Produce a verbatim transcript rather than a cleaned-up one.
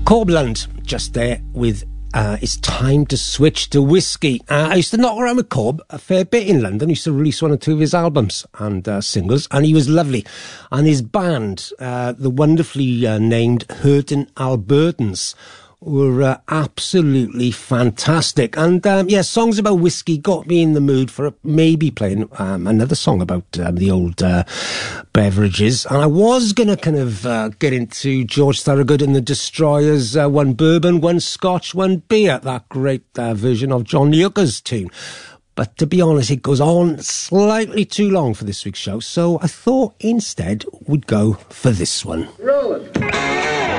Corbland, just there with uh, It's Time to Switch to Whiskey. Uh, I used to knock around with Corb a fair bit in London. He used to release one or two of his albums and uh, singles, and he was lovely. And his band, uh, the wonderfully uh, named Hurtin' Albertans, were uh, absolutely fantastic. And um, yeah, songs about whiskey got me in the mood for maybe playing um, another song about um, the old uh, beverages. And I was going to kind of uh, get into George Thorogood and the Destroyers, uh, one bourbon, one scotch, one beer, that great uh, version of John Lee Hooker's tune. But to be honest, it goes on slightly too long for this week's show, so I thought instead we'd go for this one. Roll it.